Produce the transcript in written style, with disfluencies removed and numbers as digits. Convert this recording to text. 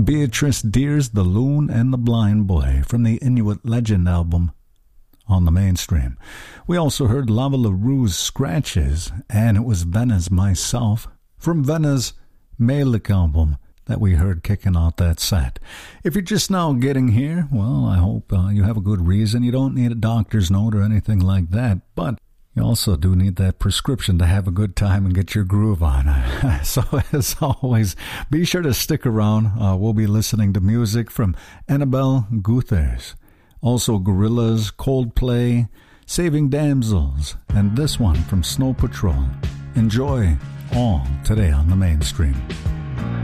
Beatrice Dear's The Loon and the Blind Boy from the Inuit Legend album on the Mainstream. We also heard Lava LaRue's Scratches, and it was Vena's Myself from Vena's Melik album that we heard kicking out that set. If you're just now getting here, well, I hope you have a good reason. You don't need a doctor's note or anything like that, but you also do need that prescription to have a good time and get your groove on. So as always, be sure to stick around. We'll be listening to music from Annabelle Guthers, also Gorillaz, Coldplay, Saving Damsels, and this one from Snow Patrol. Enjoy all today on the Mainstream.